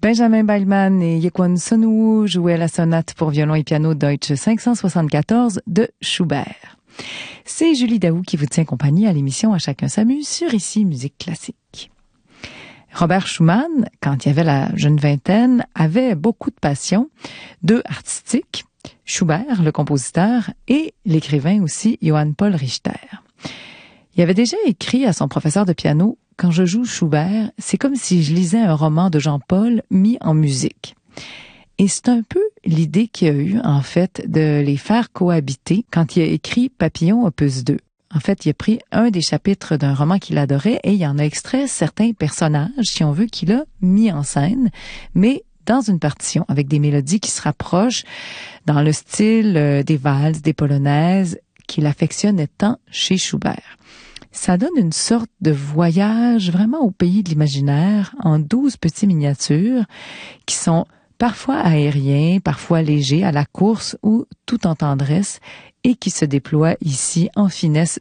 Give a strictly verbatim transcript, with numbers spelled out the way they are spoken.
Benjamin Beilman et Yekwon Sunwoo jouaient la sonate pour violon et piano Deutsche cinq cent soixante-quatorze de Schubert. C'est Julie Daou qui vous tient compagnie à l'émission À chacun s'amuse sur Ici Musique Classique. Robert Schumann, quand il avait la jeune vingtaine, avait beaucoup de passion, deux artistiques, Schubert, le compositeur, et l'écrivain aussi, Johann Paul Richter. Il avait déjà écrit à son professeur de piano « Quand je joue Schubert, c'est comme si je lisais un roman de Jean-Paul mis en musique ». Et c'est un peu l'idée qu'il a eue, en fait, de les faire cohabiter quand il a écrit Papillon opus deux. En fait, il a pris un des chapitres d'un roman qu'il adorait et il en a extrait certains personnages, si on veut, qu'il a mis en scène, mais dans une partition, avec des mélodies qui se rapprochent dans le style des valses, des polonaises, qu'il affectionnait tant chez Schubert. Ça donne une sorte de voyage vraiment au pays de l'imaginaire en douze petits miniatures qui sont parfois aériens, parfois légers, à la course ou tout en tendresse et qui se déploient ici en finesse